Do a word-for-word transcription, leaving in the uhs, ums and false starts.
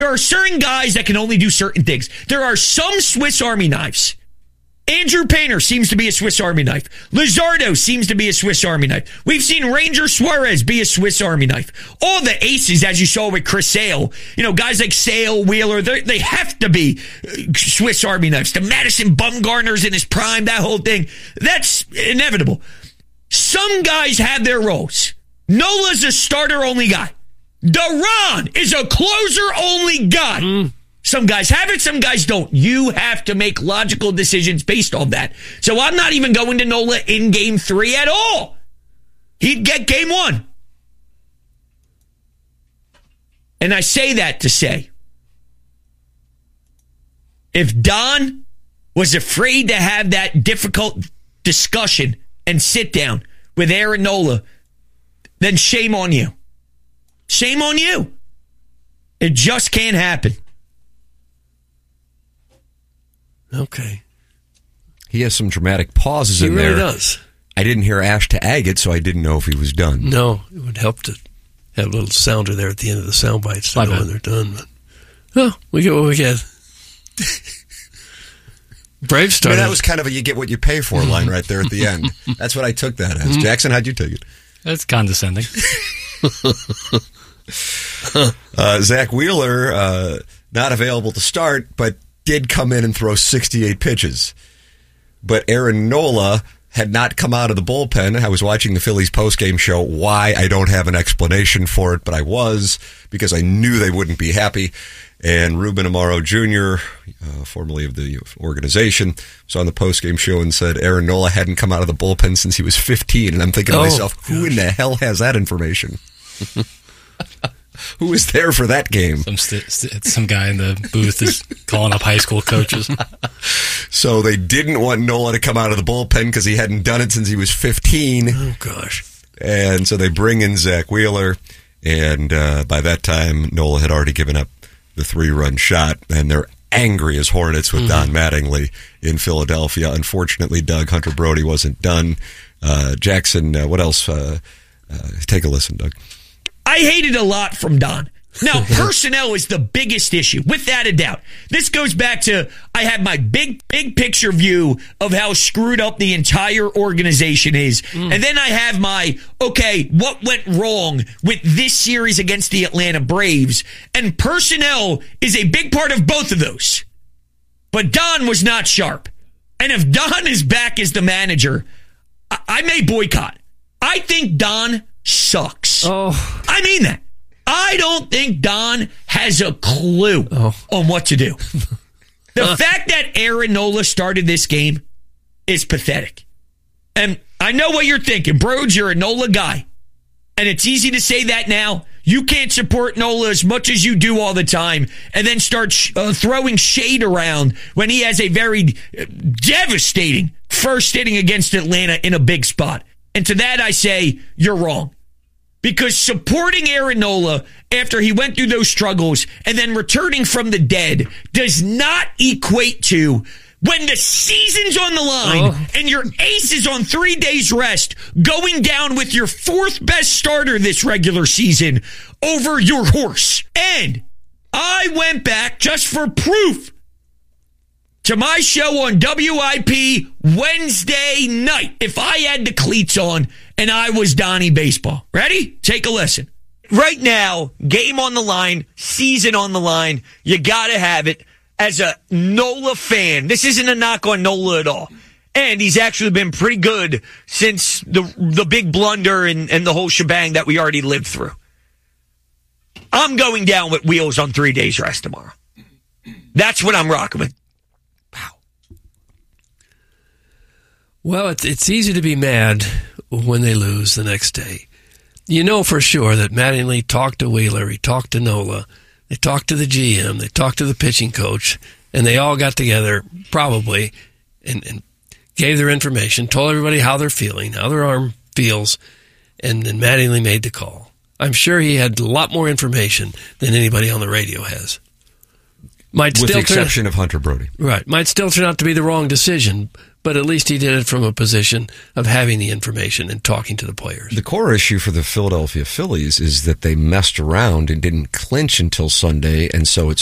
There are certain guys that can only do certain things. There are some Swiss Army knives. Andrew Painter seems to be a Swiss Army knife. Luzardo seems to be a Swiss Army knife. We've seen Ranger Suarez be a Swiss Army knife. All the aces, as you saw with Chris Sale, you know, guys like Sale, Wheeler, they have to be Swiss Army knives. The Madison Bumgarner's in his prime, that whole thing. That's inevitable. Some guys have their roles. Nola's a starter-only guy. Duran is a closer-only guy. Mm. Some guys have it, some guys don't. You have to make logical decisions based on that. So I'm not even going to Nola in game three at all. He'd get game one. And I say that to say, if Don was afraid to have that difficult discussion and sit down with Aaron Nola, then shame on you. Shame on you. It just can't happen. Okay. He has some dramatic pauses he in really there. He really does. I didn't hear Ash to Agate, so I didn't know if he was done. No, it would help to have a little sounder there at the end of the sound bites to know when they're done. But, oh, we get what we get. Brave started. I mean, that was kind of a you get what you pay for line right there at the end. That's what I took that as. Jackson, how'd you take it? That's condescending. uh, Zach Wheeler, uh, not available to start, but did come in and throw sixty-eight pitches. But Aaron Nola had not come out of the bullpen. I was watching the Phillies postgame show. Why? I don't have an explanation for it, but I was, because I knew they wouldn't be happy. And Ruben Amaro Junior, uh, formerly of the organization, was on the postgame show and said Aaron Nola hadn't come out of the bullpen since he was fifteen. And I'm thinking oh, to myself, who gosh. in the hell has that information? Who was there for that game? Some, st- st- some guy in the booth is calling up high school coaches. So they didn't want Nola to come out of the bullpen because he hadn't done it since he was fifteen. Oh, gosh. And so they bring in Zach Wheeler, and uh, by that time, Nola had already given up the three-run shot, and they're angry as hornets with mm-hmm. Don Mattingly in Philadelphia. Unfortunately, Doug Hunter Brody wasn't done. Uh, Jackson, uh, what else? Uh, uh, take a listen, Doug. I hated a lot from Don. Now, personnel is the biggest issue, without a doubt. This goes back to, I have my big, big picture view of how screwed up the entire organization is. Mm. And then I have my, okay, what went wrong with this series against the Atlanta Braves? And personnel is a big part of both of those. But Don was not sharp. And if Don is back as the manager, I, I may boycott. I think Don sucks. Oh. I mean that. I don't think Don has a clue oh. on what to do. The uh. fact that Aaron Nola started this game is pathetic. And I know what you're thinking. Broads, you're a Nola guy. And it's easy to say that now. You can't support Nola as much as you do all the time and then start sh- uh, throwing shade around when he has a very uh, devastating first inning against Atlanta in a big spot. And to that I say, you're wrong. Because supporting Aaron Nola after he went through those struggles and then returning from the dead does not equate to when the season's on the line oh. and your ace is on three days rest, going down with your fourth best starter this regular season over your horse. And I went back just for proof to my show on W I P Wednesday night, if I had the cleats on and I was Donnie Baseball. Ready? Take a listen. Right now, game on the line, season on the line. You got to have it as a Nola fan. This isn't a knock on Nola at all. And he's actually been pretty good since the the big blunder and, and the whole shebang that we already lived through. I'm going down with Wheels on three days rest tomorrow. That's what I'm rocking with. Well, it's, it's easy to be mad when they lose the next day. You know for sure that Mattingly talked to Wheeler, he talked to Nola, they talked to the G M, they talked to the pitching coach, and they all got together probably and, and gave their information, told everybody how they're feeling, how their arm feels, and then Mattingly made the call. I'm sure he had a lot more information than anybody on the radio has. Might With still the exception turn, of Hunter Brody. Right. Might still turn out to be the wrong decision, but at least he did it from a position of having the information and talking to the players. The core issue for the Philadelphia Phillies is that they messed around and didn't clinch until Sunday, and so it